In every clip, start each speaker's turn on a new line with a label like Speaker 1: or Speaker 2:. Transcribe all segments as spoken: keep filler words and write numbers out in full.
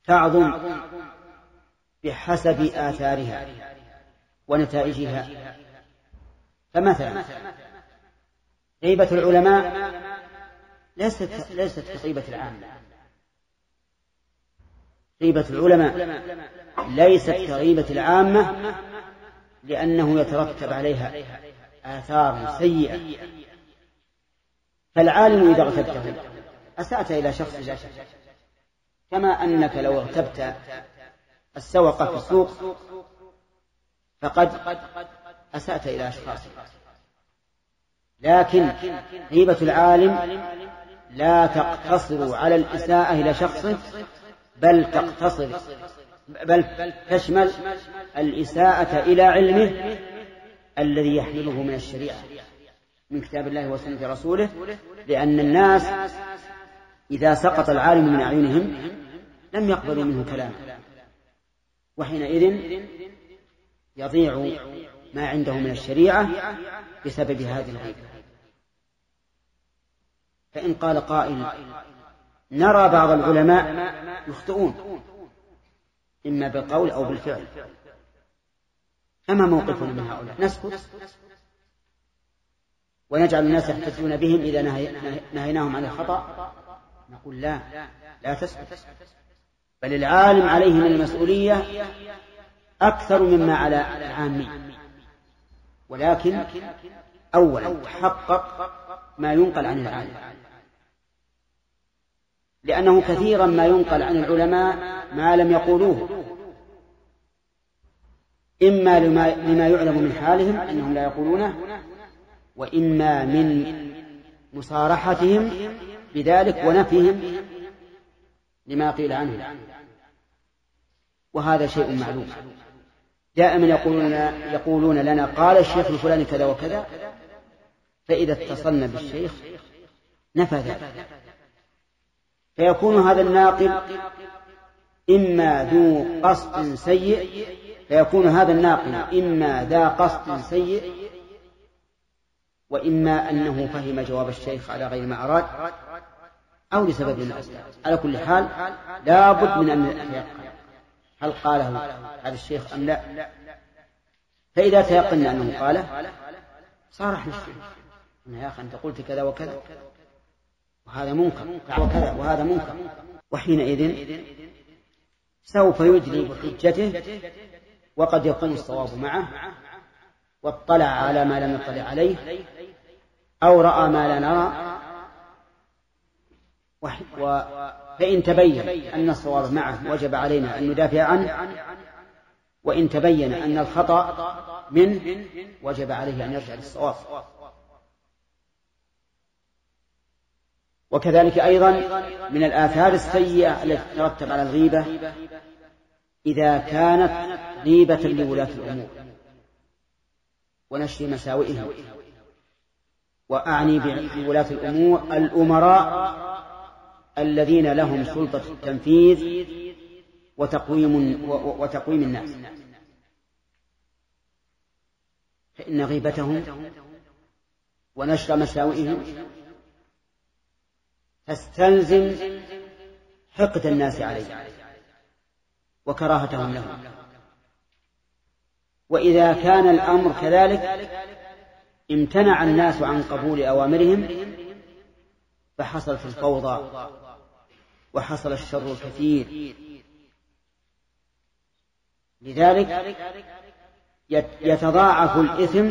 Speaker 1: تعظم بحسب آثارها ونتائجها. فمثلا غيبة العلماء ليست ليست كغيبة العامة. غيبة العلماء ليست كغيبة العامة، لأنه يترتب عليها آثار سيئة. فالعالم إذا اغتبته أسأت إلى شخص لا شك، كما أنك لو اغتبت السوق في السوق فقد أسأت إلى أشخاص. لكن غيبة العالم لا تقتصر على الإساءة إلى شخصه، بل تقتصر بل تشمل الإساءة إلى علمه الذي يحمله من الشريعة من كتاب الله وسنة رسوله. لأن الناس إذا سقط العالم من أعينهم لم يقبلوا منه كلاما، وحينئذ يضيع ما عنده من الشريعة بسبب هذه الغيبة. فإن قال قائل نرى بعض العلماء يخطئون إما بالقول أو بالفعل، فما موقفنا من هؤلاء؟ نسكت ونجعل الناس يحتجون بهم إذا نهيناهم عن الخطأ؟ نقول لا، لا تسكت، بل العالم عليه من المسؤولية أكثر مما على العامي. ولكن أولا تحقق ما ينقل عن العالم، لأنه كثيرا ما ينقل عن العلماء ما لم يقولوه، إما لما يعلم من حالهم أنهم لا يقولونه، وإما من مصارحتهم بذلك ونفيهم لما قيل عنه. وهذا شيء معلوم. دائما يقولون, يقولون لنا قال الشيخ الفلاني كذا وكذا، فإذا اتصلنا بالشيخ نفى ذلك، فيكون هذا الناقل إما ذو قصد سيء فيكون هذا الناقل إما ذا قصد سيء، وإما أنه فهم جواب الشيخ على غير ما أراد، أو لسبب من الأسباب. على كل حال لا بد من أن نتيقن هل قاله هذا الشيخ أم لا. فإذا تيقنا أنه قاله صارح الشيخ يا أخي أنت قلت كذا وكذا وهذا منكر وكذا وهذا منكر، وحينئذ سوف يجري بحجته، وقد يكون الصواب معه واطلع على ما لم يطلع عليه أو رأى ما لا نرى. فإن تبين أن الصواب معه وجب علينا أن ندافع عنه، وإن تبين أن الخطأ منه وجب عليه أن يرجع للصواب. وكذلك أيضا من الآثار السيئة التي تترتب على الغيبة إذا كانت غيبة لولاة الأمور ونشر مساوئهم، وأعني بولاة الأمور الأمراء الذين لهم سلطة التنفيذ وتقويم, وتقويم الناس، فإن غيبتهم ونشر مساوئهم تستلزم حقد الناس عليه وكراهتهم لهم. وإذا كان الأمر كذلك امتنع الناس عن قبول أوامرهم فحصلت الفوضى وحصل الشر الكثير. لذلك يتضاعف الإثم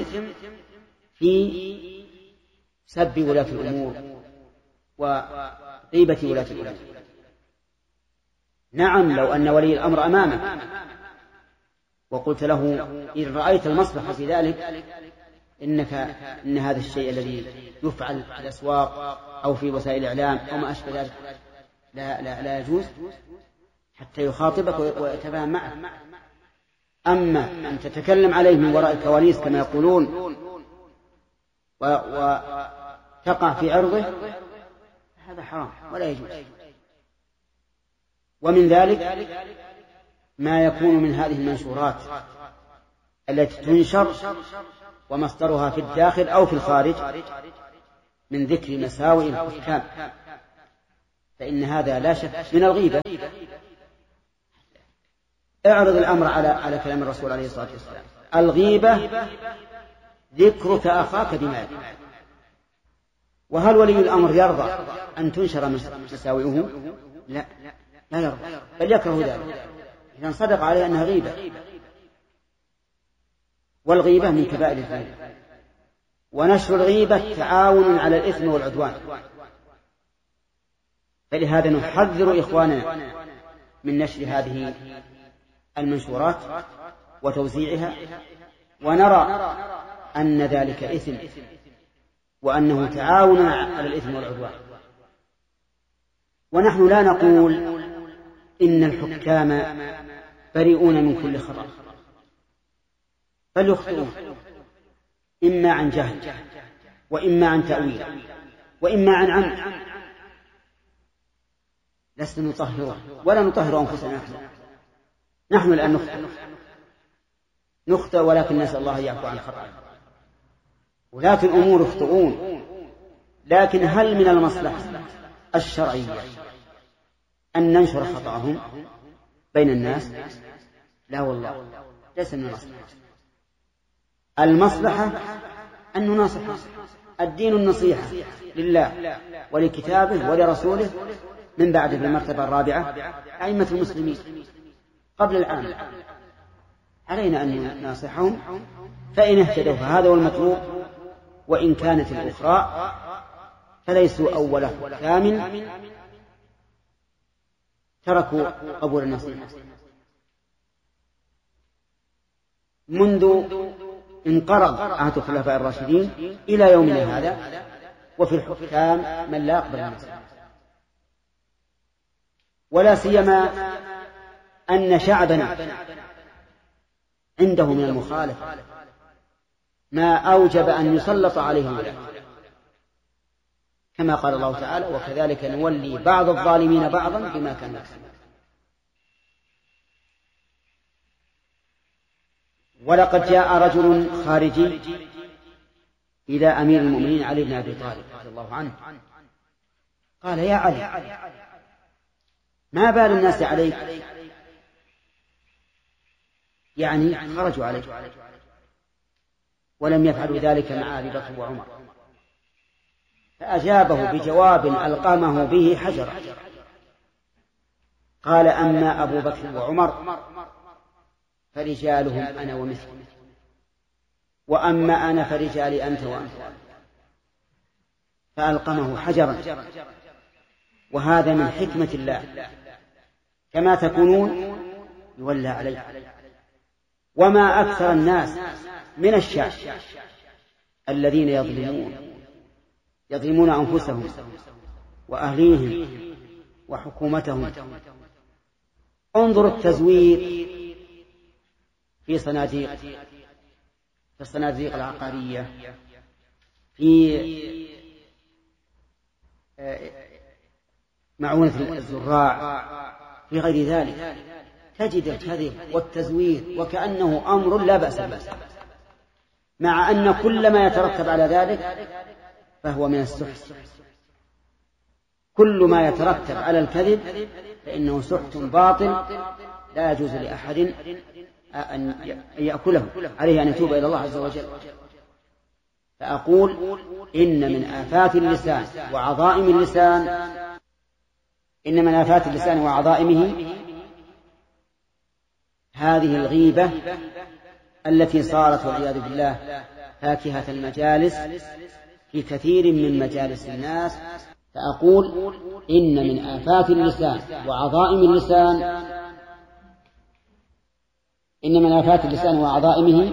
Speaker 1: في سب ولاة الأمور وغيبة ولاة الأمور. نعم، لو أن ولي الأمر أمامك وقلت له إن رأيت المصلحة في ذلك إنك إن هذا الشيء الذي يفعل في الأسواق أو في وسائل الإعلام أو ما أشبه ذلك لا, لا, لا يجوز، حتى يخاطبك ويتفاهم معه. أما أن تتكلم عليه من وراء الكواليس كما يقولون وتقع في عرضه، هذا حرام ولا يجوز. ومن ذلك ما يكون من هذه المنشورات التي تنشر ومصدرها في الداخل أو في الخارج من ذكر مساوئ الحكام، فإن هذا لا شك من الغيبة. اعرض الأمر على على كلام الرسول عليه الصلاة والسلام. الغيبة ذكرك أخاك بمال. وهل ولي الأمر يرضى أن تنشر مساوئه؟ لا، لا يرضى، بل يكره ذلك إذا صدق عليه أنها غيبة. والغيبة من كبائر الذنوب، ونشر الغيبة تعاون على الإثم والعدوان. فلهذا نحذر إخواننا من نشر هذه المنشورات وتوزيعها، ونرى أن ذلك إثم وأنه تعاون على الإثم والعدوان. ونحن لا نقول إن الحكام بريئون من كل خطأ، بل يخطئون إما عن جهل وإما عن تأويل وإما عن عمد. لسنا نطهر ولا نطهر أنفسنا. نحن نحن الآن نخطئ نخطئ ولكن نسأل الله يعفو عن خطأ. ولاة الأمور يخطئون، لكن هل من المصلحة الشرعية أن ننشر خطأهم بين الناس؟ لا والله، ليس من المصلحة. المصلحة أن نناصح. الدين النصيحة لله ولكتابه ولرسوله، من بعد في المرتبة الرابعة أئمة المسلمين قبل العام. علينا أن نناصحهم، فإن اهتدوا فهذا هو المطلوب، وإن كانت الأخرى فليسوا أوله كامل تركوا قبول النصيحة. منذ انقرض عهد الخلفاء الراشدين إلى يومنا هذا، وفي الحكام من لا يقبل النصيحة، ولا سيما أن شعبنا عنده من المخالفة ما أوجب أن يسلط عليه الولاة، كما قال الله تعالى: وكذلك نولي بعض الظالمين بعضا بما كانوا يكسبون. ولقد جاء رجل خارجي إلى أمير المؤمنين علي بن أبي طالب رضي الله عنه، قال: يا علي، ما بال الناس عليك؟ يعني خرجوا عليك ولم يفعلوا ذلك مع أبي بكر وعمر. فأجابه بجواب ألقمه به حجرا، قال: أما أبو بكر وعمر فرجالهم أنا ومثلهم، وأما أنا فرجالي أنت وأنت. فألقمه حجرا. وهذا من حكمة الله، كما تكونون يولى عليكم. وما أكثر الناس من الشعب الذين يظلمون يظلمون أنفسهم وأهليهم وحكومتهم. انظر التزوير في صناديق في الصناديق العقارية، في معونة الزراع، في غير ذلك، تجد الكذب والتزوير وكأنه أمر لا بأس به، مع أن كل ما يترتب على ذلك فهو من السحت. كل ما يترتب على الكذب فإنه سحت باطل لا يجوز لأحد أن يأكله، عليه أن يتوب إلى الله عز وجل. فأقول إن من آفات اللسان وعظائم اللسان إن من آفات اللسان وعظائمه هذه الغيبة التي صارت والعياذ بالله فاكهة المجالس في كثير من مجالس الناس. فأقول إن من آفات اللسان وعظائم اللسان إن من آفات اللسان وعظائمه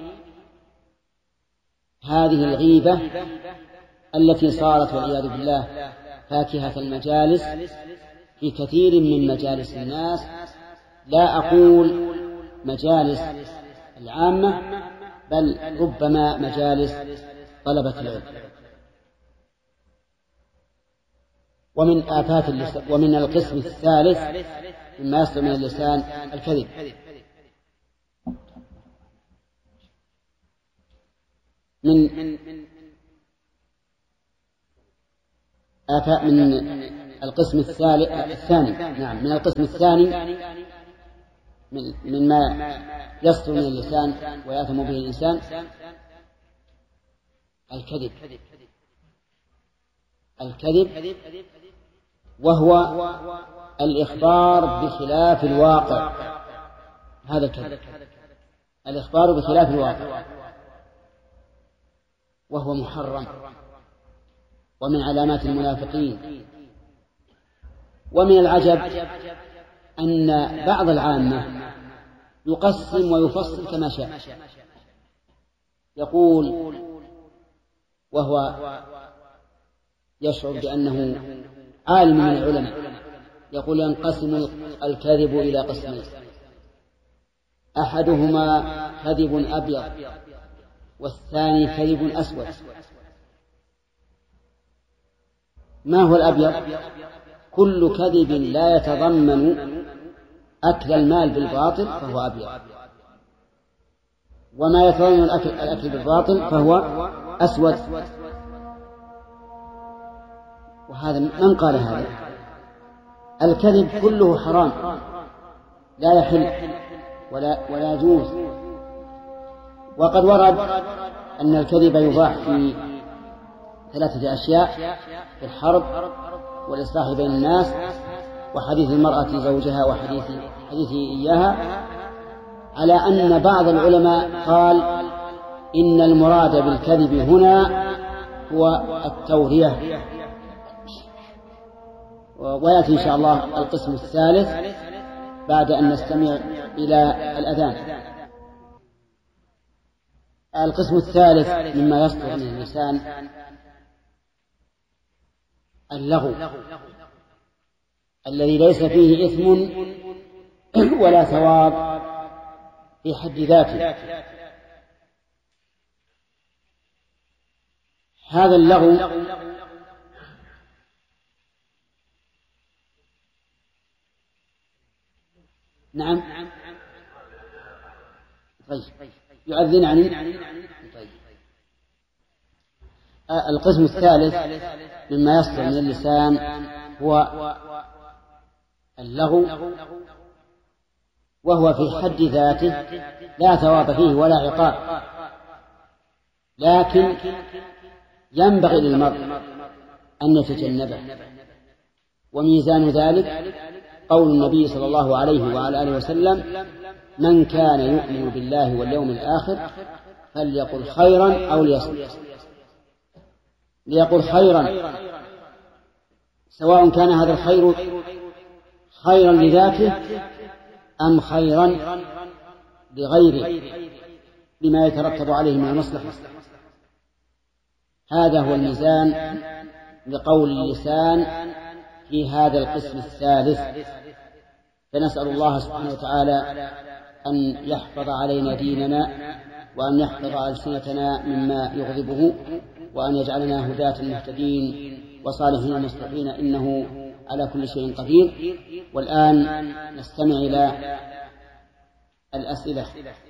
Speaker 1: هذه الغيبة التي صارت والعياذ بالله فاكهة المجالس في كثير من مجالس الناس. لا أقول مجالس العامة، بل ربما مجالس طلبة العلم. ومن آفات اللسان ومن القسم الثالث مما يصدر من اللسان الكذب. من آفات من القسم الثالث الثاني نعم من القسم الثاني مما يصدر من اللسان ويأثم به الإنسان الكذب الكذب وهو الإخبار بخلاف الواقع. هذا الكذب الإخبار بخلاف الواقع، وهو محرم ومن علامات المنافقين. ومن العجب أن بعض العامة يقسم ويفصل كما شاء، يقول وهو يشعر بأنه عالم من العلماء، يقول ينقسم الكذب إلى قسمين: أحدهما كذب أبيض والثاني كذب أسود. ما هو الأبيض؟ كل كذب لا يتضمن أكل المال بالباطل فهو أبيض، وما يتضمن الأكل, الأكل بالباطل فهو أسود. وهذا من قال هذا؟ الكذب كله حرام لا يحل ولا, ولا يجوز. وقد ورد أن الكذب يباح في ثلاثة أشياء: في الحرب والإصلاح بين الناس وحديث المرأة زوجها وحديث حديثه إياها، على أن بعض العلماء قال إن المراد بالكذب هنا هو التورية. ويأتي إن شاء الله القسم الثالث بعد أن نستمع إلى الأذان. القسم الثالث مما يصدر من اللسان اللغو الذي ليس فيه إثم ولا ثواب في حد ذاته. هذا اللغو نعم طيب يؤذن عني طيب. القسم الثالث مما يصدر من اللسان هو اللغو، وهو في حد ذاته لا ثواب فيه ولا عقاب، لكن ينبغي للمرء أن يتجنبه. وميزان ذلك قول النبي صلى الله عليه وعلى آله وسلم: من كان يؤمن بالله واليوم الآخر فليقل خيرا أو ليصمت. ليقل خيرا، سواء كان هذا الخير خيرا لذاته أم خيرا لغيره بما يترتب عليه من المصلحة. هذا هو الميزان لقول اللسان في هذا القسم الثالث. فنسأل الله سبحانه وتعالى أن يحفظ علينا ديننا، وأن يحفظ ألسنتنا مما يغضبه، وأن يجعلنا هداة مهتدين وصالحين مصلحين، إنه على كل شيء قدير. والآن نستمع إلى الأسئلة.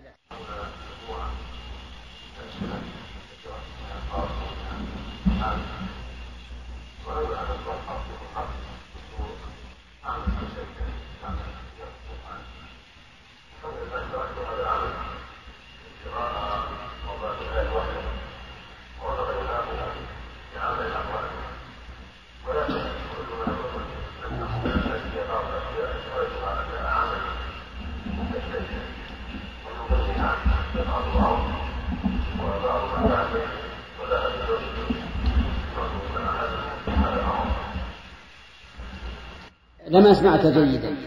Speaker 1: لم أسمعك جيدا.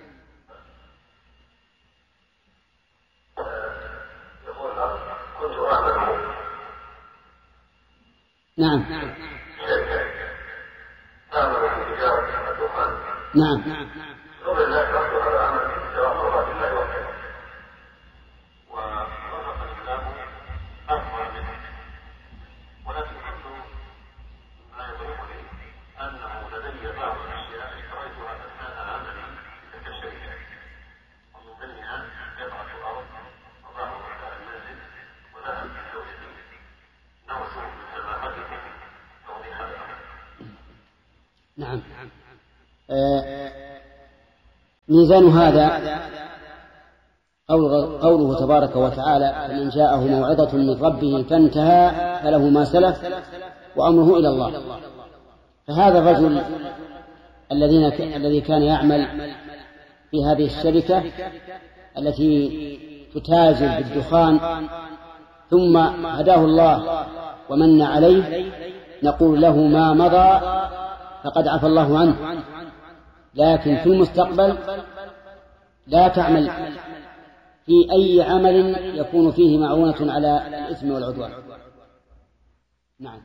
Speaker 1: نعم نعم نعم نعم. آه ميزان هذا قوله تبارك وتعالى: فمن جاءه موعظة من ربه فانتهى فله ما سلف وأمره إلى الله. فهذا الرجل الذي كان يعمل في هذه الشركة التي تتاجر بالدخان ثم هداه الله ومن عليه، نقول له ما مضى فقد عفى الله عنه، لكن في المستقبل لا تعمل في أي عمل يكون فيه معونة على الإثم والعدوان. نعم.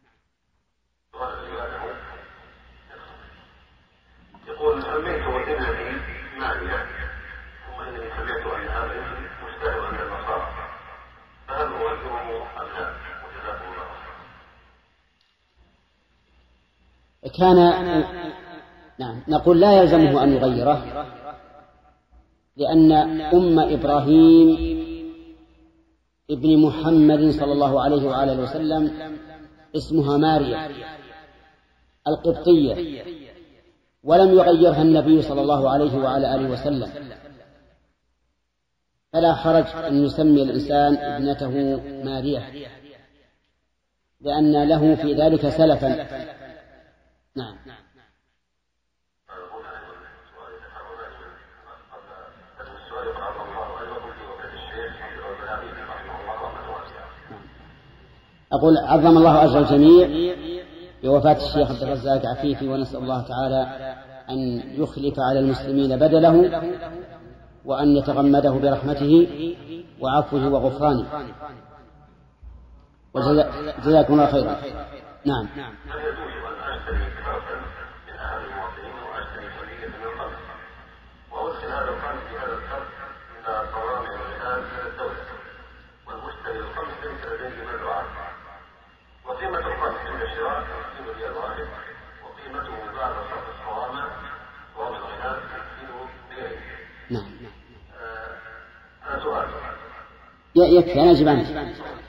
Speaker 2: يقول: سميت ابنتي مالية ثم إنني سمعت أن هذا الاسم مشتهر عند النصارى، فهل أغيره أم لا؟ وجزاكم الله خيرا.
Speaker 1: كان نعم نقول لا يلزمه أن يغيره، لأن أم إبراهيم ابن محمد صلى الله عليه وآله وسلم اسمها ماريا القبطية، ولم يغيرها النبي صلى الله عليه وعلى آله وسلم، فلا حرج أن يسمي الإنسان ابنته ماريا، لأن له في ذلك سلفا. نعم. أقول: عظم الله أجر الجميع بوفاة الشيخ عبد الرزاق عفيفي، ونسأل الله تعالى أن يخلف على المسلمين بدله، وأن يتغمده برحمته وعفوه وغفرانه. وجزاكم الله خيرا. نعم.
Speaker 2: وقيمة القرض عند الشراء خمسين ريال واحد، وقيمته بعد صرف الصوامع ووضع الغناء خمسين ريال.
Speaker 1: نعم.
Speaker 2: هذا سؤال.
Speaker 1: يكفي أنا أجيب عنه.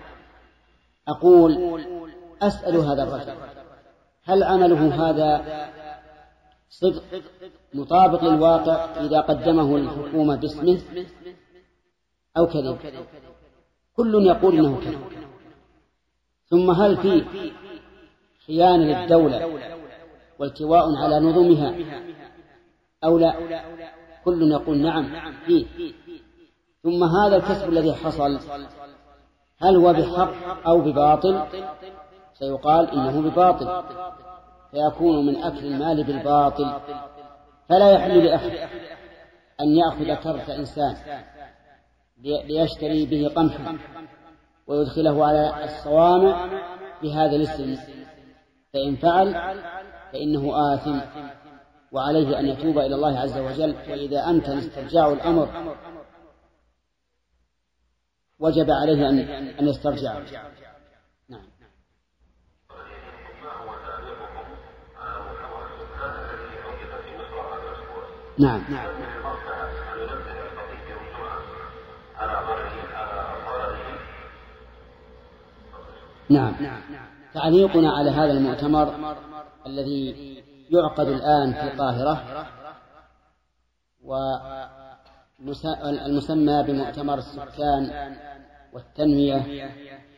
Speaker 1: أقول: أسأل هذا الرجل هل عمله هذا صدق مطابق للواقع إذا قدمه الحكومة باسمه أو كذب؟ كل يقول إنه كذب. ثم هل فيه خيانة للدولة والتواء على نظمها أو لا؟ كل يقول نعم فيه. ثم هذا الكسب الذي حصل هل هو بحق أو بباطل؟ سيقال إنه بباطل، فيكون من أكل المال بالباطل. فلا يحل لأحد أن يأخذ كرت إنسان ليشتري به قمحا ويدخله على الصوامع بهذا الاسم، فإن فعل فإنه آثم، وعليه أن يتوب إلى الله عز وجل. وإذا أمكن استرجاع الأمر وجب عليه أن أن يسترجع. نعم. نعم. نعم. تعليقنا على هذا المؤتمر الذي يعقد الآن في القاهرة والمسمى بمؤتمر السكان والتنمية،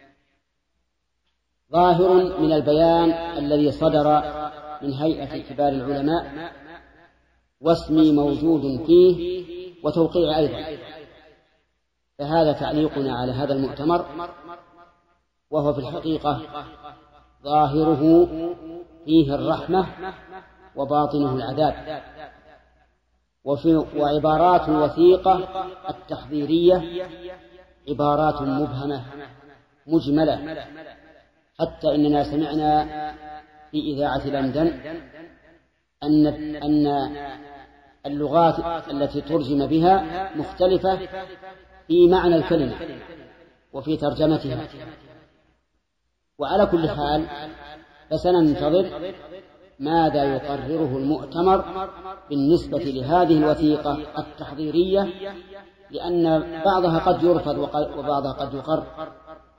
Speaker 1: ظاهر من البيان الذي صدر من هيئة كبار العلماء، واسمي موجود فيه وتوقيع أيضا. فهذا تعليقنا على هذا المؤتمر، وهو في الحقيقة ظاهره فيه الرحمة وباطنه العذاب. وفي وعبارات الوثيقة التحذيرية عبارات مبهمة مجملة، حتى إننا سمعنا في إذاعة لندن أن أن اللغات التي ترجم بها مختلفة في معنى الكلمة وفي ترجمتها. وعلى كل حال فسننتظر ماذا يقرره المؤتمر بالنسبة لهذه الوثيقة التحضيرية، لأن بعضها قد يرفض وبعضها قد يقر،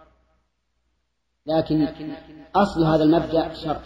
Speaker 1: لكن أصل هذا المبدأ شر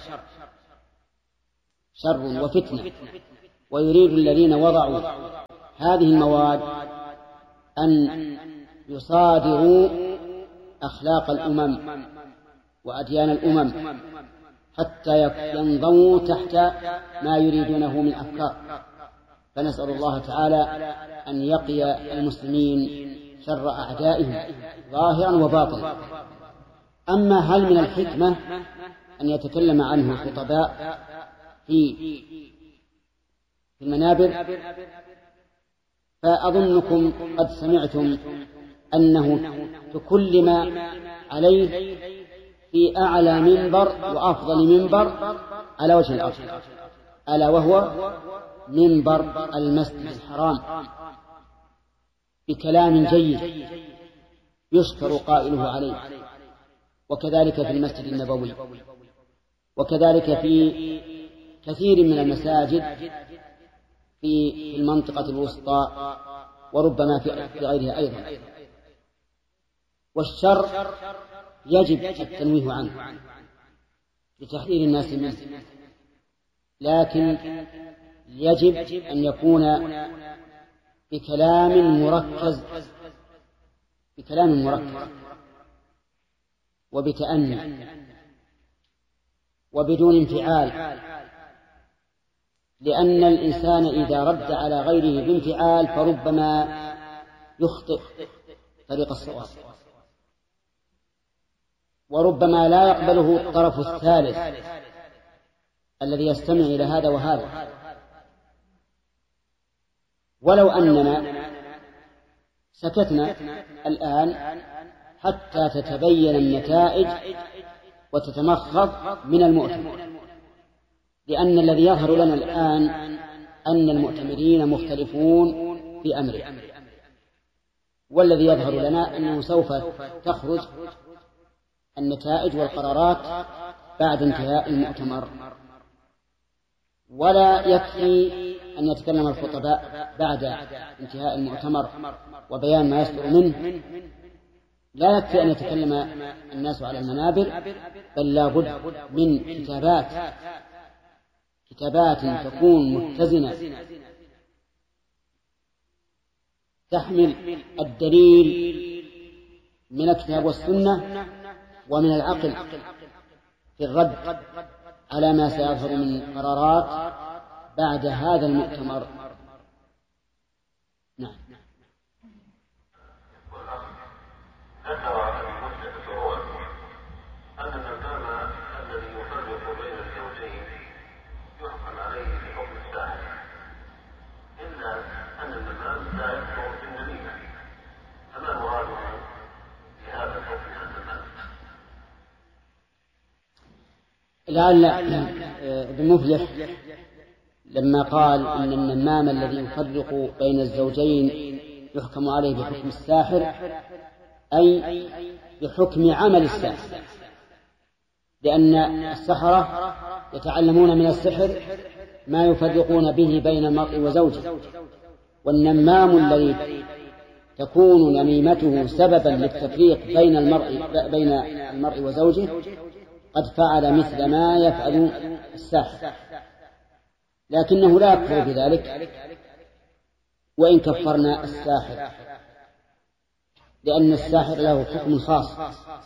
Speaker 1: شر وفتنة، ويريد الذين وضعوا هذه المواد أن يصادروا أخلاق الأمم وأديان الأمم حتى ينضووا تحت ما يريدونه من أفكار. فنسأل الله تعالى أن يقي المسلمين شر أعدائهم ظاهرا وباطنا. أما هل من الحكمة أن يتكلم عنه الخطباء في في المنابر؟ فأظنكم قد سمعتم أنه تكلم عليه في أعلى منبر وأفضل منبر على وجه الأرض، ألا وهو منبر المسجد الحرام، بكلام جيد يشكر قائله عليه، وكذلك في المسجد النبوي، وكذلك في كثير من المساجد في المنطقة الوسطى، وربما في غيرها أيضا. والشر يجب التنويه عنه لتحذير الناس منه، لكن يجب أن يكون بكلام مركز بكلام مركز وبتأني وبدون انفعال، لأن الإنسان إذا رد على غيره بانفعال فربما يخطئ طريق الصواب، وربما لا يقبله الطرف الثالث الذي يستمع إلى هذا وهذا. ولو أننا سكتنا الآن حتى تتبين النتائج وتتمخض من المؤتمر، لأن الذي يظهر لنا الآن أن المؤتمرين مختلفون في أمره، والذي يظهر لنا أنه سوف تخرج النتائج والقرارات بعد انتهاء المؤتمر. ولا يكفي أن يتكلم الخطباء بعد انتهاء المؤتمر وبيان ما يصدر منه، لا يكفي أن يتكلم الناس على المنابر، بل لا بد من كتابات كتابات تكون متزنة تحمل الدليل من الكتاب والسنة ومن العقل في الرد على ما سيظهر من قرارات بعد هذا المؤتمر. نعم.
Speaker 2: ذكر المسلم سرور أن النمام الذي يفرق بين الزوجين يحكم عليه بحكم الساحر، إلا أن النمام لا يكفر بالنميمة، فما مراده بهذا الحكم عن النمام؟
Speaker 1: لعل ابن مفلح لما قال إن النمام الذي يفرق بين الزوجين يحكم عليه بحكم الساحر، أي بحكم عمل الساحر، لأن السحرة يتعلمون من السحر ما يفرقون به بين المرء وزوجه، والنمام الذي تكون نميمته سببا للتفريق بين المرء بين المرء وزوجه قد فعل مثل ما يفعل الساحر، لكنه لا يكفر بذلك وإن كفرنا الساحر، لأن الساحر له حكم خاص.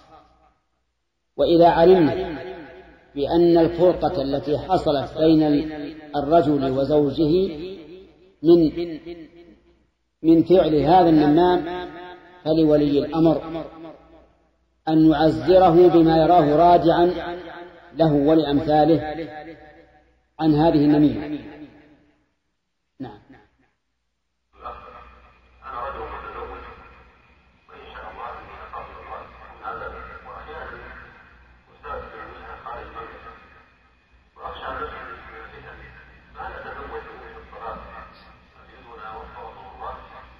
Speaker 1: وإذا علمنا بأن الفرقة التي حصلت بين الرجل وزوجه من من فعل هذا النمام، فلولي الأمر أن يعزره بما يراه راجعا له ولأمثاله عن هذه النميمة. نعم.
Speaker 2: أنا رجل متزوج وإن شاء الله أني أقبل الله هذا، وأحيانا أستاذ منها خارج المملكة وأخشى نفسي من الفتن، فهل أتزوج في الصلاة أجدنا وفقه الله؟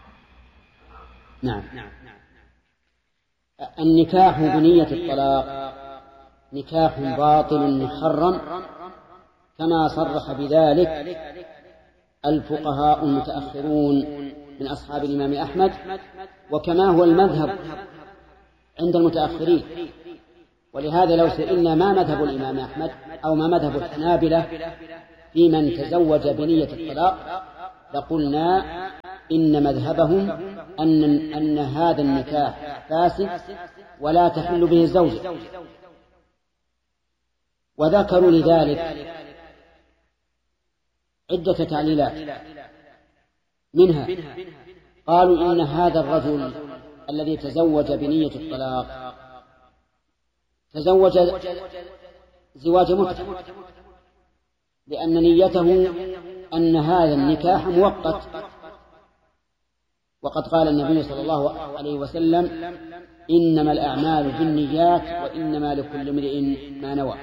Speaker 1: نعم. النكاح بنية الطلاق نكاح باطل محرم، كما صرح بذلك الفقهاء المتأخرون من أصحاب الإمام أحمد، وكما هو المذهب عند المتأخرين. ولهذا لو سئلنا ما مذهب الإمام أحمد أو ما مذهب الحنابلة في من تزوج بنية الطلاق لقلنا إن مذهبهم أن أن هذا النكاح فاسد ولا تحل به الزوجة، وذكروا لذلك عدة تعليلات، منها قالوا إن هذا الرجل الذي تزوج بنية الطلاق تزوج زواج متعة، لأن نيته أن هذا النكاح مؤقت، وقد قال النبي صلى الله عليه وسلم: إنما الأعمال بالنيات وإنما لكل امرئ ما نوى.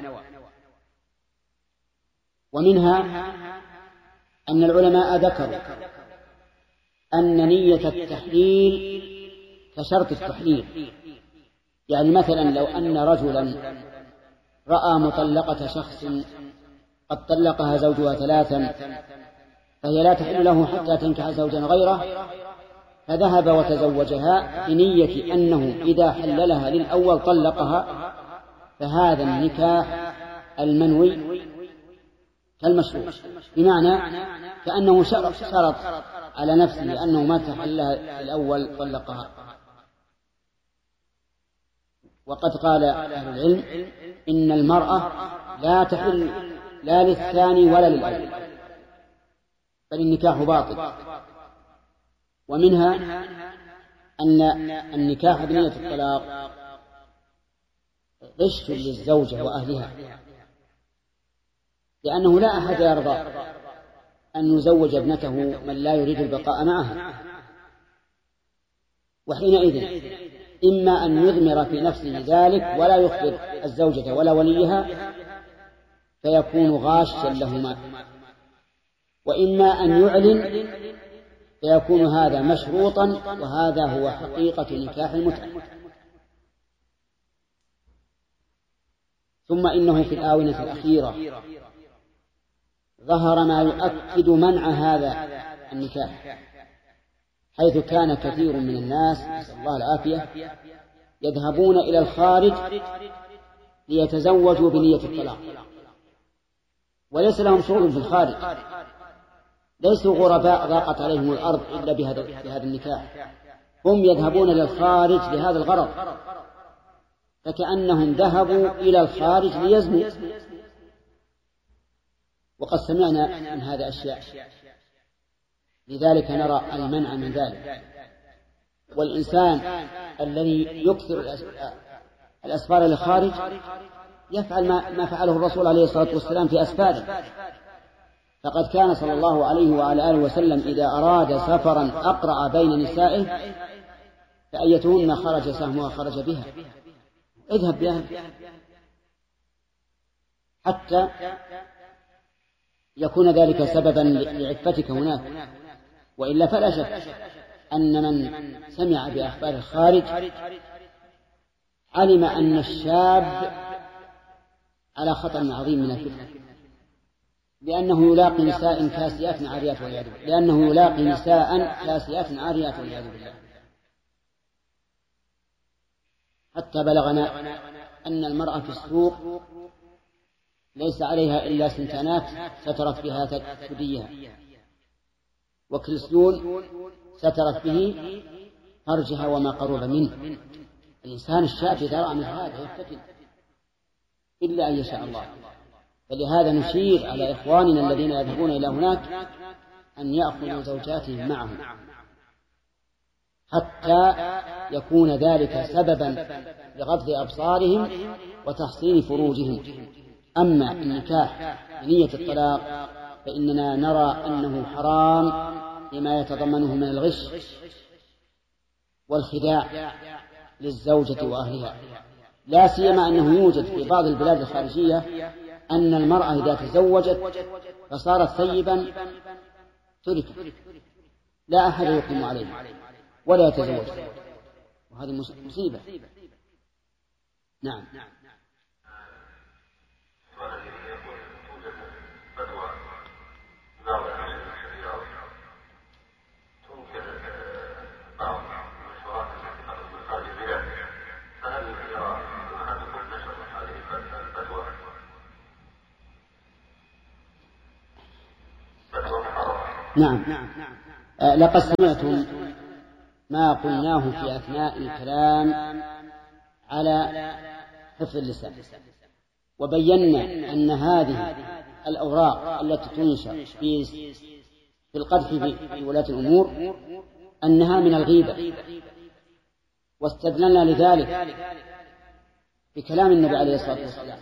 Speaker 1: ومنها أن العلماء ذكروا أن نية التحليل كشرط التحليل، يعني مثلا لو أن رجلا رأى مطلقة شخص قد طلقها زوجها ثلاثا فهي لا تحل له حتى تنكح زوجا غيره، فذهب وتزوجها بنية أنه إذا حللها للأول طلقها، فهذا النكاح المنوي كالمشروع، بمعنى كأنه شرط على نفسه أنه ما تحلها الأول طلقها. وقد قال أهل العلم إن المرأة لا تحل لا للثاني ولا للأول، بل النكاح باطل. ومنها أن النكاح بنية الطلاق غش للزوجة وأهلها، لأنه لا أحد يرضى أن يزوج ابنته من لا يريد البقاء معها، وحينئذ إما أن يضمر في نفسه ذلك ولا يخبر الزوجة ولا وليها فيكون غاشا لهما، وإما أن يعلن فيكون هذا مشروطا، وهذا هو حقيقة نكاح المتعة. ثم إنه في الآونة الأخيرة ظهر ما يؤكد منع هذا النكاح، حيث كان كثير من الناس نسأل الله العافية يذهبون إلى الخارج ليتزوجوا بنية الطلاق، وليس لهم شغل في الخارج، ليسوا غرباء ضاقت عليهم الأرض إلا بهذا النكاح، هم يذهبون إلى الخارج لهذا الغرض، فكأنهم ذهبوا إلى الخارج ليزنوا. وقد سمعنا من هذا أشياء، لذلك نرى المنع من ذلك. والإنسان الذي يكثر الأسفار للخارج يفعل ما فعله الرسول عليه الصلاة والسلام في أسفاره، فقد كان صلى الله عليه وعلى آله وسلم إذا أراد سفرا أقرع بين نسائه فأيتهن خرج سهمها خرج بها، اذهب بها حتى يكون ذلك سببا لعفتك هناك. وإلا فلا شك أن من سمع بأخبار الخارج علم أن الشاب على خطر عظيم من الفتنة، لأنه يلاقي نساء كاسيات عاريات والعياذ بالله، لأنه يلاقي نساء كاسيات عاريات والعياذ بالله. حتى بلغنا أن المرأة في السوق ليس عليها إلا سنتانات سترت بها ثديها، وكلسون سترت به فرجها وما قرب منه. الإنسان الشاب إذا رأى من هذا يفتتن إلا أن يشاء الله. فلهذا نشير على إخواننا الذين يذهبون إلى هناك أن يأخذوا زوجاتهم معهم حتى يكون ذلك سببا لغض أبصارهم وتحصين فروجهم. أما النكاح بنية الطلاق فإننا نرى أنه حرام لما يتضمنه من الغش والخداع للزوجة وأهلها، لا سيما أنه يوجد في بعض البلاد الخارجية أن المرأة إذا تزوجت فصارت ثيبا تركت، لا أحد يقيم عليه ولا يتزوج، وهذه مصيبة. نعم. نعم. آه لقد سمعتم ما قلناه في أثناء الكلام على حفظ اللسان، وبينا أن هذه الأوراق التي تنشر في في القذف في ولاة الأمور أنها من الغيبة، واستدللنا لذلك بكلام النبي عليه الصلاة والسلام.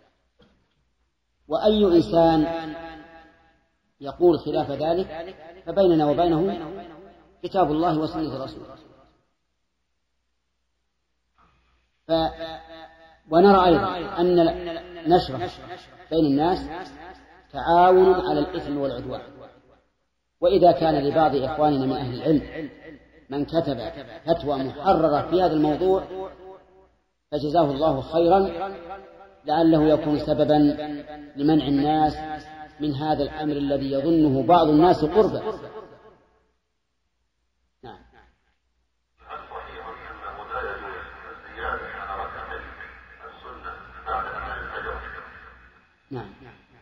Speaker 1: وأي إنسان يقول خلاف ذلك فبيننا وبينه كتاب الله وسنة رسوله. ف... ونرى أيضا أن نشره بين الناس تعاون على الإثم والعدوان. وإذا كان لبعض إخواننا من أهل العلم من كتب فتوى محررة في هذا الموضوع فجزاه الله خيرا، لعله يكون سببا لمنع الناس من هذا الأمر الذي يظنه بعض الناس قربا. نعم.
Speaker 2: هل صحيح أنه لا يجوز الزيادة على ركعتين السنة بعد أذان الفجر؟
Speaker 1: نعم.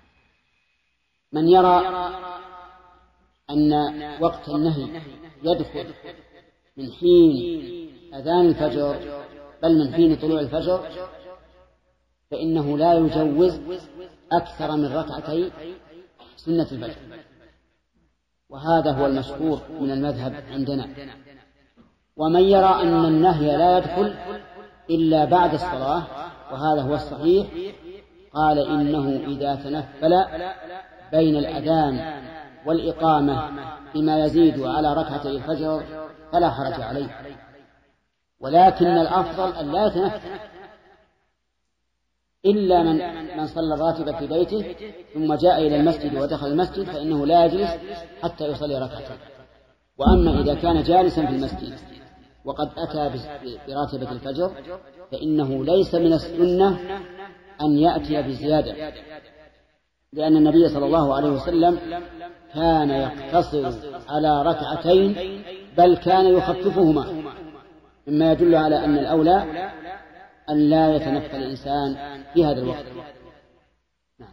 Speaker 1: من يرى أن وقت النهي يدخل من حين أذان الفجر بل من حين طلوع الفجر فإنه لا يجوز أكثر من ركعتي سنة الفجر، وهذا هو المشهور من المذهب عندنا. ومن يرى أن النهي لا يدخل إلا بعد الصلاة وهذا هو الصحيح قال إنه إذا تنفل بين الأذان والإقامة بما يزيد على ركعتي الفجر فلا حرج عليه، ولكن الأفضل أن لا يتنفل إلا من من صلى الراتبة في بيته ثم جاء إلى المسجد ودخل المسجد فإنه لا يجلس حتى يصلي ركعتين. وأما إذا كان جالسا في المسجد وقد أتى براتبة الفجر فإنه ليس من السنة أن يأتي بزيادة، لأن النبي صلى الله عليه وسلم كان يقتصر على ركعتين بل كان يخففهما، مما يدل على أن الأولى أن لا يتنفل الإنسان في هذا الوقت. نعم.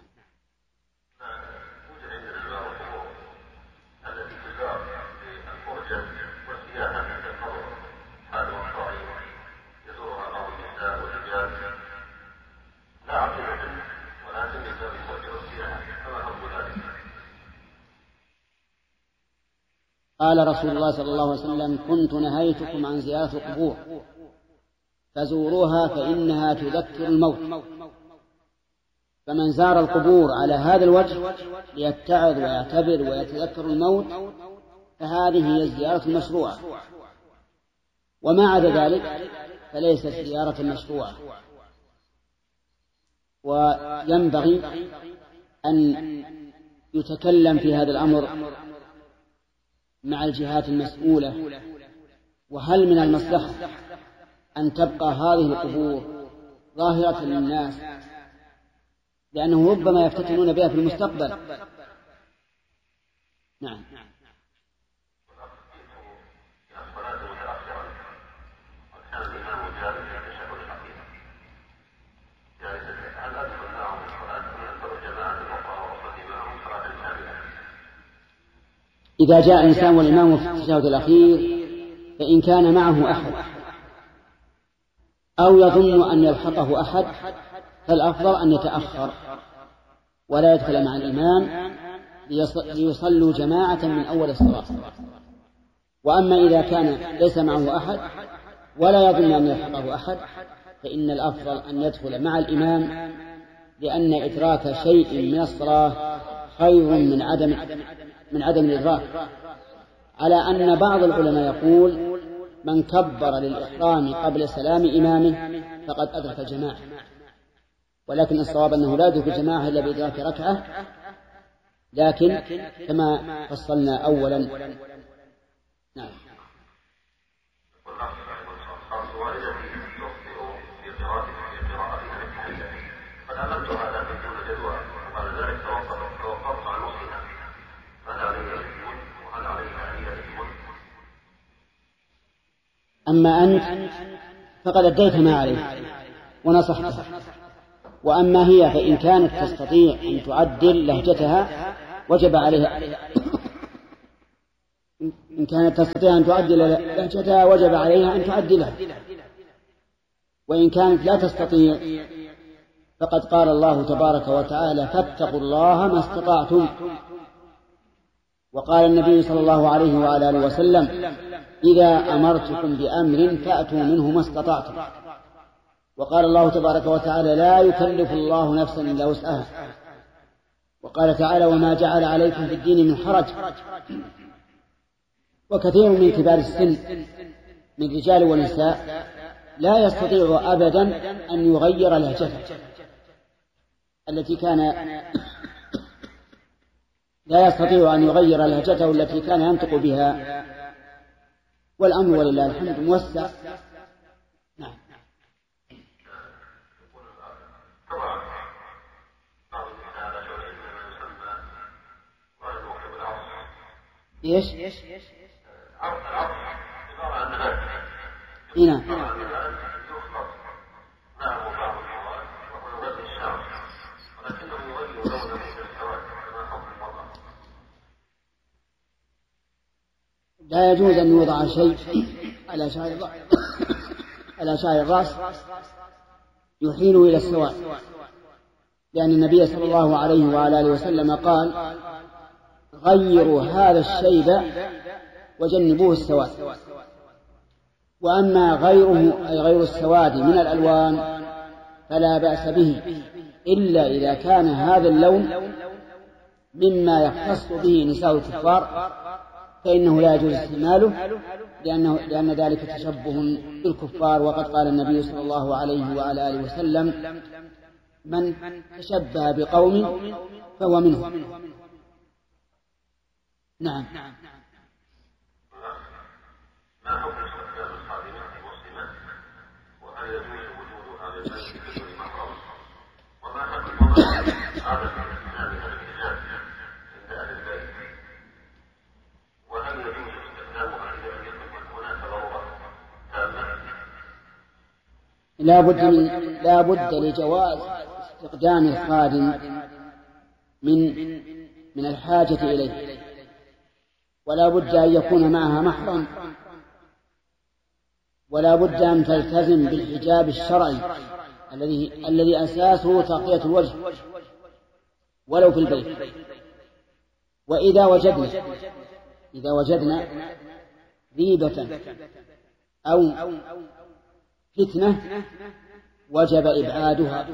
Speaker 1: قال رسول الله صلى الله عليه وسلم كنت نهيتكم عن زيارة القبور فزوروها فإنها تذكر الموت، فمن زار القبور على هذا الوجه ليتعظ ويعتبر ويتذكر الموت فهذه هي الزيارة المشروعة، وما عدا ذلك فليست زيارة مشروعة. وينبغي أن يتكلم في هذا الأمر مع الجهات المسؤولة، وهل من المصلحة أن تبقى هذه القبور ظاهرة للناس لأنه ربما يفتتنون بها في المستقبل. نعم. إذا جاء إنسان والإمام في التشهد الأخير فإن كان معه أحد أو يظن أن يلحقه أحد فالأفضل أن يتأخر ولا يدخل مع الإمام ليصلوا جماعة من أول الصلاة. وأما إذا كان ليس معه أحد ولا يظن أن يلحقه أحد فإن الأفضل أن يدخل مع الإمام، لأن إدراك شيء من الصلاة خير من عدم من عدم الإدراك، على أن بعض العلماء يقول من كبر للإحرام قبل سلام إمامه فقد أدرك الجماعة، ولكن الصواب أنه لا يدرك الجماعة إلا بإدراك ركعة، لكن كما فصلنا أولا. نعم. أما أنت فقد أديت ما عليك ونصحتها، وأما هي فإن كانت تستطيع أن تعدل لهجتها وجب عليها إن كانت تستطيع أن تعدل لهجتها وجب عليها أن تعدلها، وإن كانت لا تستطيع فقد قال الله تبارك وتعالى فاتقوا الله ما استطعتم. وقال النبي صلى الله عليه وعلى آله وسلم إذا أمرتكم بأمر فأتوا منه ما استطعتم. وقال الله تبارك وتعالى لا يكلف الله نفسا إلا وسعها. وقال تعالى وما جعل عليكم في الدين من حرج. وكثير من كبار السن من رجال ونساء لا يستطيع أبدا أن يغير لهجته التي كان لا يستطيع أن يغير لهجته التي كان ينطق بها، والأمر ولله الحمد موسع. نعم. ايش؟ هنا لا يجوز أن يوضع شيء على شعر على شعر الرأس يحيل إلى السواد، لأن النبي صلى الله عليه وعلى آله وسلم قال غيروا هذا الشيب وجنبوه السواد. وأما غيره أي غير السواد من الألوان فلا بأس به إلا إذا كان هذا اللون مما يختص به نساء الكفار فإنه لا يجوز استعماله، لأنه لأن ذلك تشبه بالكفار. وقد قال النبي صلى الله عليه وعلى آله وسلم من تشبه بقوم فهو منهم. نعم.
Speaker 2: ما حكم استخدام الخادمة المسلمة؟ وهل يجوز وجود هذا البيت بدون محرم؟ وما حكم عادة استخدامها للرجال عند أهل البيت؟ وهل يجوز استخدامها عند أن يكون هناك ضرورة تامة؟
Speaker 1: لا بد من لا بد لجواز استخدام الخادم من من الحاجة إليه، ولا بد أن يكون معها محرم، ولا بد أن تلتزم بالحجاب الشرعي الذي الذي أساسه تغطية الوجه ولو في البيت. وإذا وجدنا إذا وجدنا ريبة أو فتنة وجب إبعادها.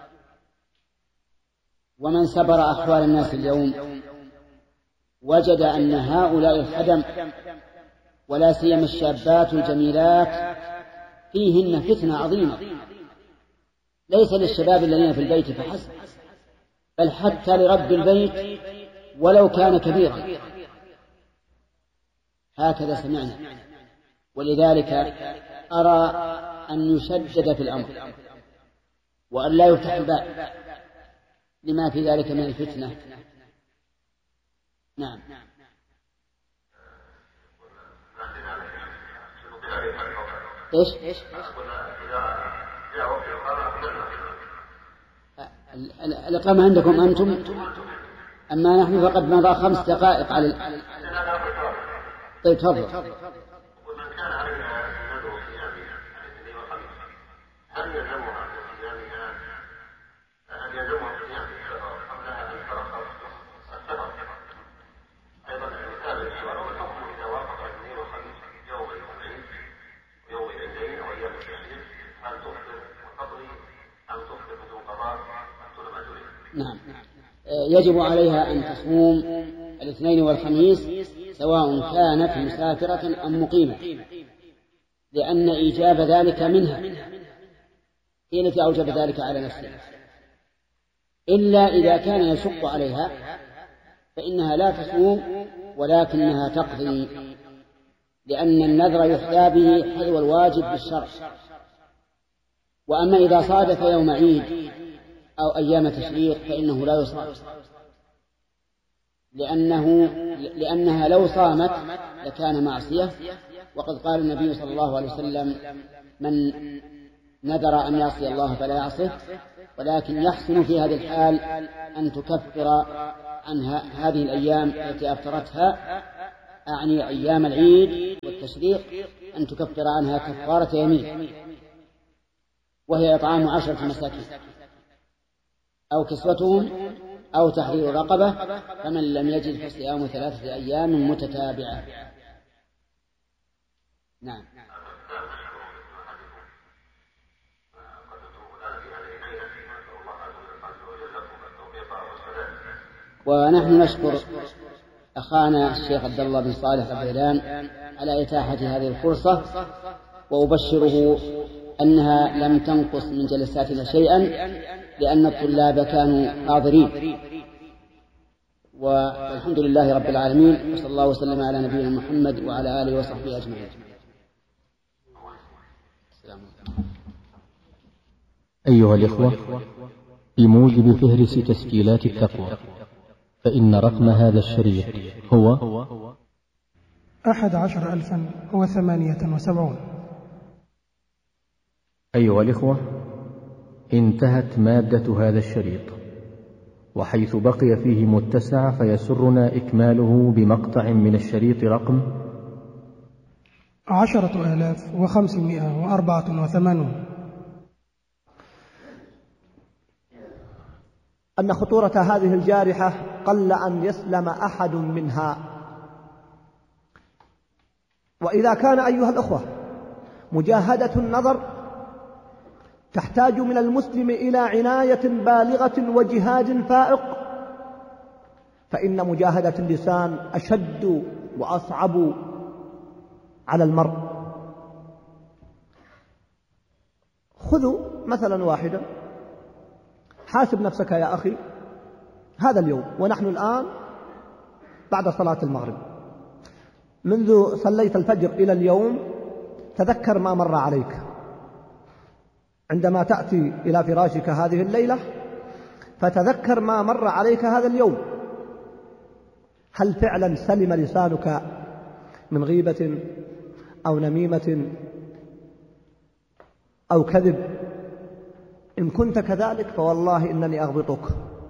Speaker 1: ومن سبر أحوال الناس اليوم وجد أن هؤلاء الخدم ولا سيما الشابات الجميلات فيهن فتنة عظيمة، ليس للشباب الذين في البيت فحسب، بل حتى لرب البيت ولو كان كبيرا. هكذا سمعنا. ولذلك أرى أن يشدد في الأمر وأن لا يفتح الباب لما في ذلك من الفتنة. نعم. إيش؟ الإقامة عندكم أنتم، أما نحن فقد مضى خمس دقائق على ال... طيب تفضل. نعم. يجب عليها أن تصوم الاثنين والخميس سواء كانت مسافرة أم مقيمة، لأن إيجاب ذلك منها هي التي أوجب ذلك على نفسها، إلا إذا كان يشق عليها فإنها لا تصوم ولكنها تقضي، لأن النذر يحيى به حذو الواجب بالشرع. وأما إذا صادف يوم عيد أو أيام تشريق فإنه لا يصام، لأنه لأنها لو صامت لكان معصية. وقد قال النبي صلى الله عليه وسلم من نذر أن يعصي الله فلا يعصيه، ولكن يحسن في هذه الحال أن تكفر عنها هذه الأيام التي أفطرتها أعني أيام العيد والتشريق أن تكفر عنها كفارة يمين، وهي إطعام عشرة مساكين أو كسوتهم أو تحرير رقبة، فمن لم يجد فصيام ثلاثة أيام متتابعة. نعم. ونحن نشكر أخانا الشيخ عبد الله بن صالح الغيلان على إتاحة هذه الفرصة، وأبشره أنها لم تنقص من جلساتنا شيئا، لأن الطلاب كانوا حاضرين. والحمد لله رب العالمين، وصلى الله وسلم على نبينا محمد وعلى آله وصحبه أجمعين.
Speaker 3: أيها الإخوة، بموجب فهرس تسجيلات التقوى، فإن رقم هذا الشريط هو
Speaker 4: أحد عشر ألفا وثمانية وسبعون.
Speaker 3: أيها الإخوة، انتهت مادة هذا الشريط، وحيث بقي فيه متسع فيسرنا إكماله بمقطع من الشريط رقم
Speaker 4: عشرة آلاف وخمسمائة وأربعة وثمانون.
Speaker 5: أن خطورة هذه الجارحة قل أن يسلم أحد منها. وإذا كان أيها الأخوة مجاهدة النظر تحتاج من المسلم إلى عناية بالغة وجهاد فائق، فإن مجاهدة اللسان أشد وأصعب على المرء. خذوا مثلا واحدا، حاسب نفسك يا أخي هذا اليوم ونحن الآن بعد صلاة المغرب، منذ صليت الفجر إلى اليوم تذكر ما مر عليك. عندما تأتي إلى فراشك هذه الليلة فتذكر ما مر عليك هذا اليوم. هل فعلا سلم لسانك من غيبة أو نميمة أو كذب؟ إن كنت كذلك فوالله إنني أغبطك.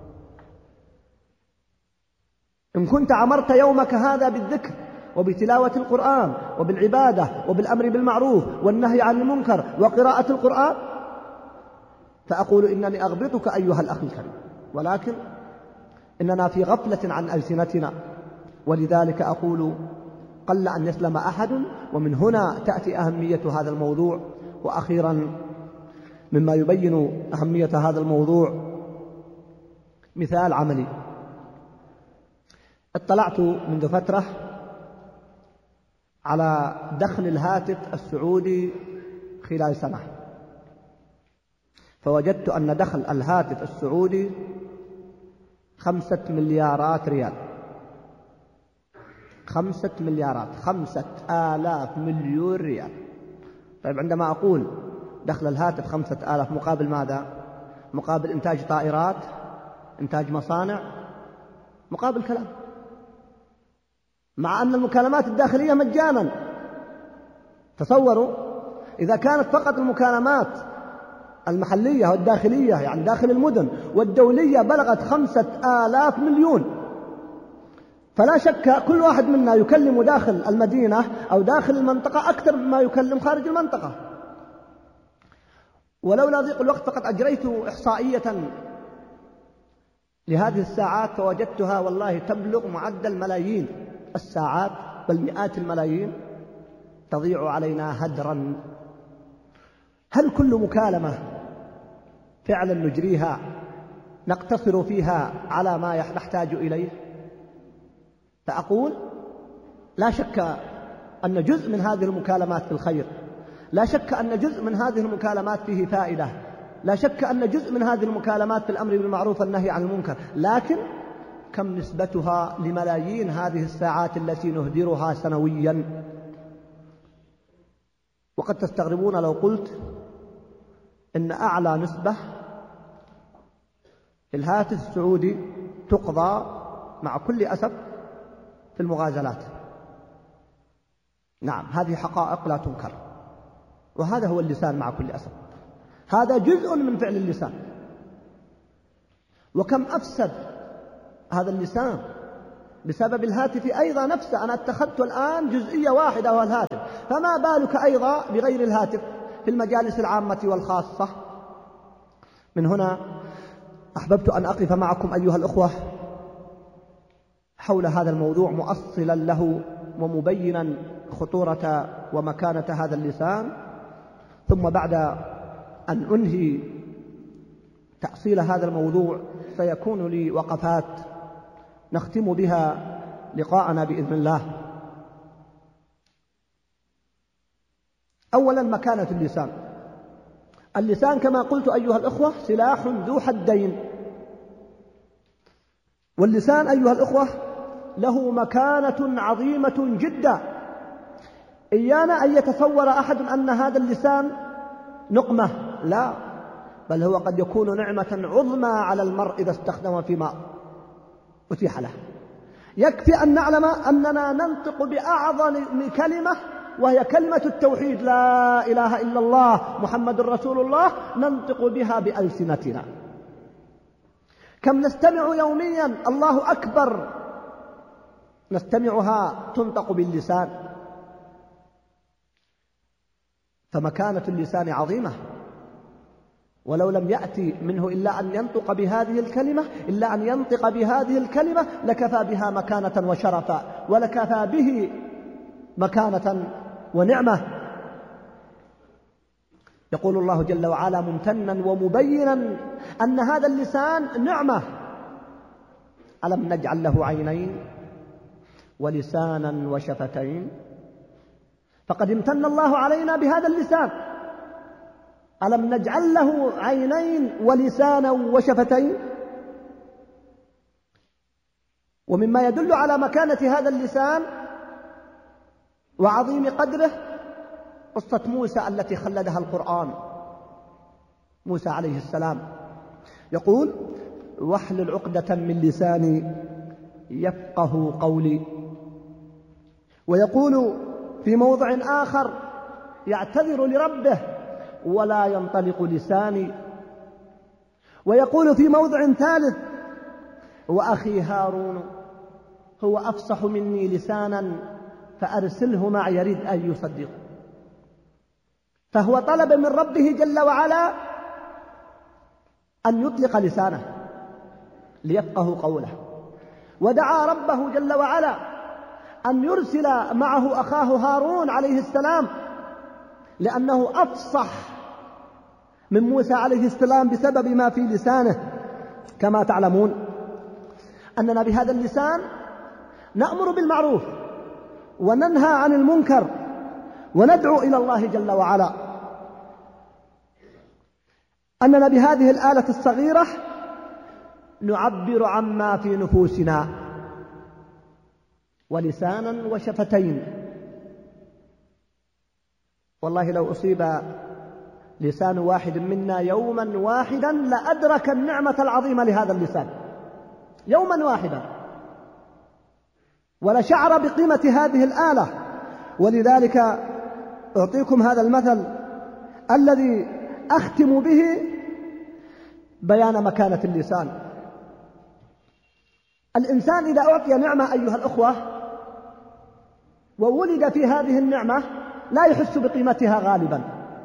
Speaker 5: إن كنت عمرت يومك هذا بالذكر وبتلاوة القرآن وبالعبادة وبالأمر بالمعروف والنهي عن المنكر وقراءة القرآن، فأقول إنني أغبطك أيها الأخ الكريم، ولكن إننا في غفلة عن ألسنتنا، ولذلك أقول قل أن يسلم أحد. ومن هنا تأتي أهمية هذا الموضوع. وأخيرا مما يبين أهمية هذا الموضوع مثال عملي. اطلعت منذ فترة على دخل الهاتف السعودي خلال سنة، فوجدت أن دخل الهاتف السعودي خمسة مليارات ريال. خمسة مليارات، خمسة آلاف مليون ريال. طيب عندما أقول دخل الهاتف خمسة آلاف مقابل ماذا؟ مقابل إنتاج طائرات، إنتاج مصانع، مقابل كلام، مع أن المكالمات الداخلية مجانا. تصوروا إذا كانت فقط المكالمات المحلية والداخلية يعني داخل المدن والدولية بلغت خمسة آلاف مليون، فلا شك كل واحد منا يكلم داخل المدينة أو داخل المنطقة أكثر مما يكلم خارج المنطقة. ولولا ضيق الوقت فقد أجريت إحصائية لهذه الساعات فوجدتها والله تبلغ معدل ملايين الساعات، بل مئات الملايين تضيع علينا هدرا. هل كل مكالمة فعلا نجريها نقتصر فيها على ما نحتاج إليه؟ فأقول لا شك أن جزء من هذه المكالمات في الخير، لا شك أن جزء من هذه المكالمات فيه فائدة، لا شك أن جزء من هذه المكالمات في الأمر بالمعروف والنهي عن المنكر، لكن كم نسبتها لملايين هذه الساعات التي نهدرها سنويا؟ وقد تستغربون لو قلت إن أعلى نسبة في الهاتف السعودي تقضى مع كل أسف في المغازلات. نعم، هذه حقائق لا تنكر، وهذا هو اللسان مع كل أسف، هذا جزء من فعل اللسان. وكم أفسد هذا اللسان بسبب الهاتف أيضا نفسه. أنا اتخذت الآن جزئية واحدة وهو الهاتف، فما بالك أيضا بغير الهاتف في المجالس العامة والخاصة. من هنا أحببت أن أقف معكم أيها الأخوة حول هذا الموضوع مؤصلا له ومبينا خطورة ومكانة هذا اللسان، ثم بعد أن أنهي تأصيل هذا الموضوع سيكون لي وقفات نختم بها لقاءنا بإذن الله. أولا مكانة اللسان. اللسان كما قلت أيها الأخوة سلاح ذو حدين، واللسان أيها الأخوة له مكانة عظيمة جدا. إيانا أن يتصور أحد أن هذا اللسان نقمة، لا، بل هو قد يكون نعمة عظمى على المرء إذا استخدم فيما أتيح له. يكفي أن نعلم أننا ننطق بأعظم كلمة وهي كلمة التوحيد، لا إله إلا الله محمد رسول الله، ننطق بها بألسنتنا. كم نستمع يوميا الله أكبر، نستمعها تنطق باللسان. فمكانة اللسان عظيمة، ولو لم يأتي منه إلا أن ينطق بهذه الكلمة إلا أن ينطق بهذه الكلمة لكفى بها مكانة وشرفا، ولكفى به مكانة ونعمة. يقول الله جل وعلا ممتنا ومبينا أن هذا اللسان نعمة: ألم نجعل له عينين ولسانا وشفتين. فقد امتن الله علينا بهذا اللسان. ألم نجعل له عينين ولسانا وشفتين. ومما يدل على مكانة هذا اللسان وعظيم قدره قصة موسى التي خلدها القرآن. موسى عليه السلام يقول: واحلل عقدة من لساني يفقه قولي. ويقول في موضع آخر يعتذر لربه: ولا ينطلق لساني. ويقول في موضع ثالث: وأخي هارون هو أفصح مني لسانا فأرسله معي يريد أن يصدق. فهو طلب من ربه جل وعلا أن يطلق لسانه ليفقه قوله، ودعا ربه جل وعلا أن يرسل معه أخاه هارون عليه السلام، لأنه أفصح من موسى عليه السلام بسبب ما في لسانه. كما تعلمون أننا بهذا اللسان نأمر بالمعروف وننهى عن المنكر وندعو إلى الله جل وعلا. أننا بهذه الآلة الصغيرة نعبر عما في نفوسنا، ولسانا وشفتين. والله لو أصيب لسان واحد منا يوما واحدا لأدرك النعمة العظيمة لهذا اللسان يوما واحدا، ولشعر بقيمة هذه الآلة. ولذلك أعطيكم هذا المثل الذي أختم به بيان مكانة اللسان. الإنسان إذا أعطي نعمة أيها الأخوة وولد في هذه النعمة لا يحس بقيمتها غالبا.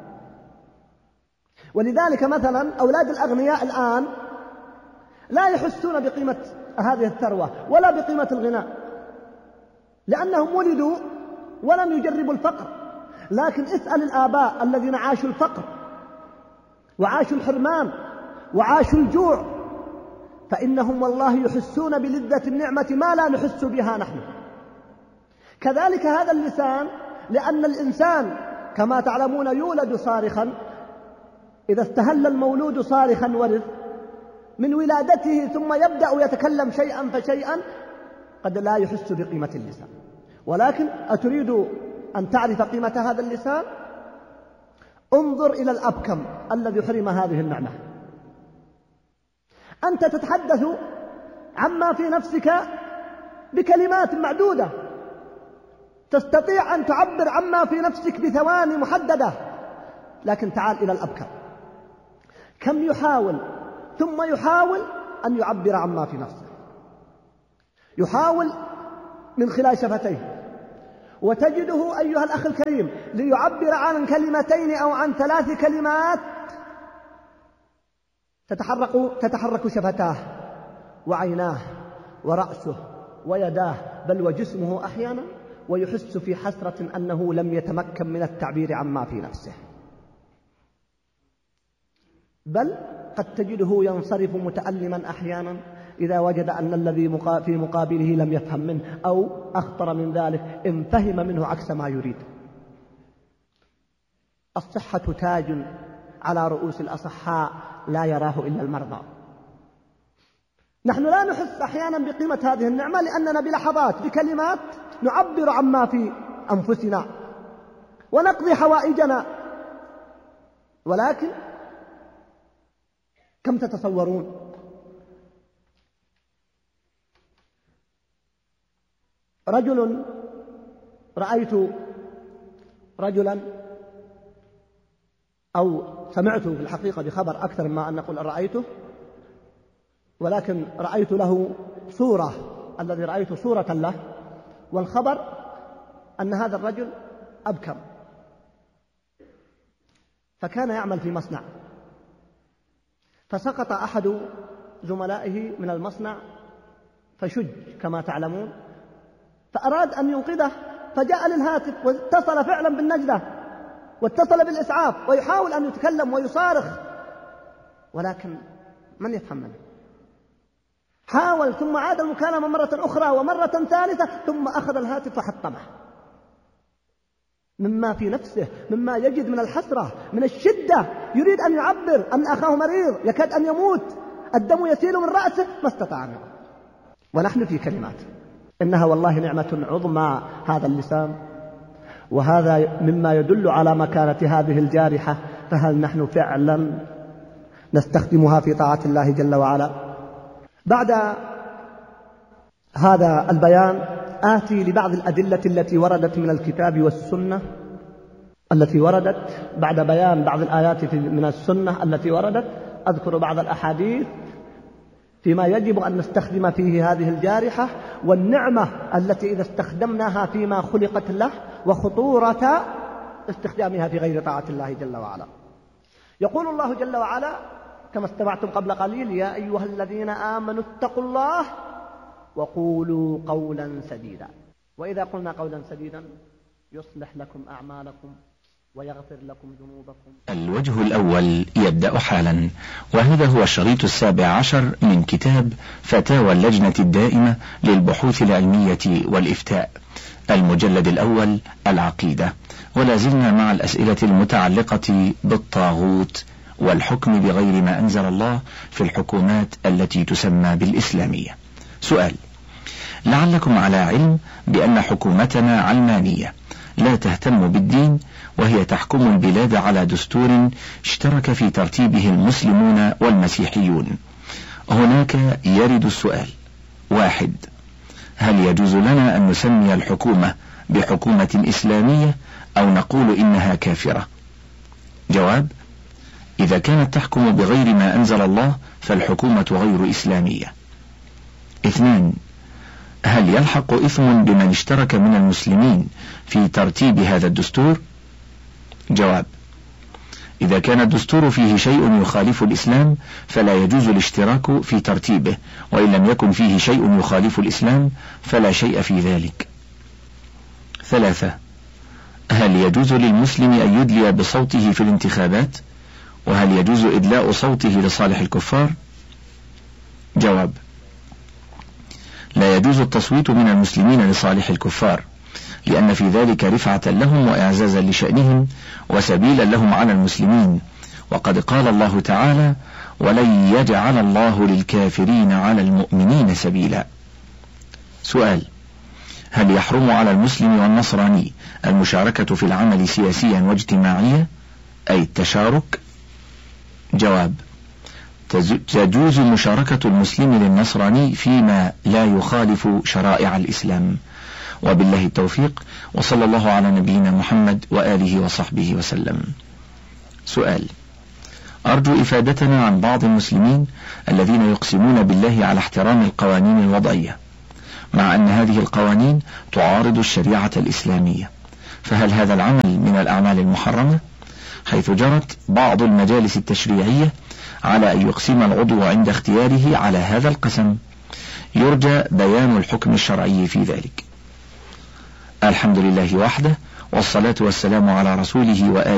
Speaker 5: ولذلك مثلا أولاد الأغنياء الآن لا يحسون بقيمة هذه الثروة ولا بقيمة الغناء، لأنهم ولدوا ولم يجربوا الفقر. لكن اسأل الآباء الذين عاشوا الفقر وعاشوا الحرمان وعاشوا الجوع، فإنهم والله يحسون بلذة النعمة ما لا نحس بها نحن. كذلك هذا اللسان، لأن الإنسان كما تعلمون يولد صارخا، إذا استهل المولود صارخا ورث من ولادته، ثم يبدأ يتكلم شيئا فشيئا، قد لا يحس بقيمة اللسان. ولكن أتريد أن تعرف قيمة هذا اللسان؟ انظر إلى الأبكم الذي حرم هذه النعمة. أنت تتحدث عما في نفسك بكلمات معدودة، تستطيع أن تعبر عما في نفسك بثواني محددة، لكن تعال إلى الأبكم، كم يحاول ثم يحاول أن يعبر عما في نفسه، يحاول من خلال شفتيه، وتجده أيها الأخ الكريم ليعبر عن كلمتين أو عن ثلاث كلمات تتحرك تتحرك شفتاه وعيناه ورأسه ويداه بل وجسمه أحيانا، ويحس في حسرة أنه لم يتمكن من التعبير عما في نفسه، بل قد تجده ينصرف متألما أحيانا إذا وجد أن الذي في مقابله لم يفهم منه، أو أخطر من ذلك إن فهم منه عكس ما يريد. الصحة تاج على رؤوس الأصحاء لا يراه إلا المرضى. نحن لا نحس أحيانا بقيمة هذه النعمة لأننا بلحظات بكلمات نعبر عما في أنفسنا ونقضي حوائجنا، ولكن كم تتصورون رجل رأيت رجلا أو سمعت في الحقيقة بخبر أكثر ما أن نقول رأيته، ولكن رأيت له صورة، الذي رأيت صورة له، والخبر أن هذا الرجل أبكم، فكان يعمل في مصنع، فسقط أحد زملائه من المصنع فشج كما تعلمون، فأراد أن ينقذه فجاء للهاتف واتصل فعلا بالنجدة واتصل بالإسعاف ويحاول أن يتكلم ويصارخ، ولكن من يتحمل؟ حاول ثم عاد المكالمة مرة أخرى ومرة ثالثة، ثم أخذ الهاتف وحطمه مما في نفسه، مما يجد من الحسرة من الشدة، يريد أن يعبر أن أخاه مريض يكاد أن يموت، الدم يسيل من رأسه ما استطاع منه. ونحن في كلمات إنها والله نعمة عظمى هذا اللسان، وهذا مما يدل على مكانة هذه الجارحة، فهل نحن فعلا نستخدمها في طاعة الله جل وعلا؟ بعد هذا البيان آتي لبعض الأدلة التي وردت من الكتاب والسنة، التي وردت بعد بيان بعض الآيات من السنة التي وردت، أذكر بعض الأحاديث فيما يجب أن نستخدم فيه هذه الجارحة، والنعمة التي إذا استخدمناها فيما خلقت له، وخطورة استخدامها في غير طاعة الله جل وعلا. يقول الله جل وعلا كما استمعتم قبل قليل: يا أيها الذين آمنوا اتقوا الله وقولوا قولا سديدا. وإذا قلنا قولا سديدا يصلح لكم أعمالكم ويغفر لكم ذنوبكم.
Speaker 6: الوجه الأول يبدأ حالا، وهذا هو الشريط السابع عشر من كتاب فتاوى اللجنة الدائمة للبحوث العلمية والإفتاء، المجلد الأول العقيدة، ولا زلنا مع الأسئلة المتعلقة بالطاغوت والحكم بغير ما أنزل الله في الحكومات التي تسمى بالإسلامية. سؤال: لعلكم على علم بأن حكومتنا علمانية لا تهتم بالدين، وهي تحكم البلاد على دستور اشترك في ترتيبه المسلمون والمسيحيون. هناك يرد السؤال: واحد، هل يجوز لنا أن نسمي الحكومة بحكومة إسلامية أو نقول إنها كافرة؟ جواب: إذا كانت تحكم بغير ما أنزل الله فالحكومة غير إسلامية. اثنان، هل يلحق إثم بمن اشترك من المسلمين في ترتيب هذا الدستور؟ جواب: إذا كان الدستور فيه شيء يخالف الإسلام فلا يجوز الاشتراك في ترتيبه، وإن لم يكن فيه شيء يخالف الإسلام فلا شيء في ذلك. ثلاثة، هل يجوز للمسلم أن يدلي بصوته في الانتخابات؟ وهل يجوز إدلاء صوته لصالح الكفار؟ جواب: لا يجوز التصويت من المسلمين لصالح الكفار، لأن في ذلك رفعة لهم وإعزازا لشأنهم وسبيلا لهم على المسلمين، وقد قال الله تعالى: ولن يجعل الله للكافرين على المؤمنين سبيلا. سؤال: هل يحرم على المسلم والنصراني المشاركة في العمل سياسيا واجتماعيا، أي التشارك؟ جواب: تجوز مشاركة المسلم للنصراني فيما لا يخالف شرائع الإسلام. وبالله التوفيق، وصلى الله على نبينا محمد وآله وصحبه وسلم. سؤال: أرجو إفادتنا عن بعض المسلمين الذين يقسمون بالله على احترام القوانين الوضعية، مع أن هذه القوانين تعارض الشريعة الإسلامية، فهل هذا العمل من الأعمال المحرمة؟ حيث جرت بعض المجالس التشريعية على أن يقسم العضو عند اختياره على هذا القسم، يرجى بيان الحكم الشرعي في ذلك. الحمد لله وحده، والصلاة والسلام على رسوله وآله